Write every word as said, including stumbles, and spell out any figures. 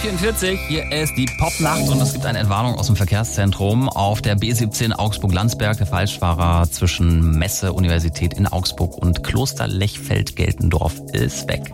vierundvierzig, hier ist die Popnacht und es gibt eine Entwarnung aus dem Verkehrszentrum auf der B siebzehn Augsburg-Landsberg. Der Falschfahrer zwischen Messe, Universität in Augsburg und Kloster Lechfeld-Geltendorf ist weg.